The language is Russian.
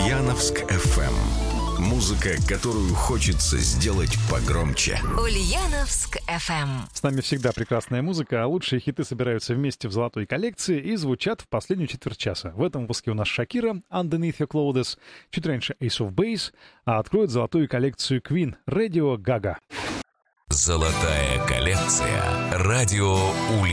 Ульяновск FM. Музыка, которую хочется сделать погромче. Ульяновск FM. С нами всегда прекрасная музыка, а лучшие хиты собираются вместе в золотой коллекции и звучат в последнюю четверть часа. В этом выпуске у нас Шакира, Underneath Your Clothes, чуть раньше Ace of Base, а откроет золотую коллекцию Queen, Radio Gaga. Золотая коллекция. Радио Ульяновск.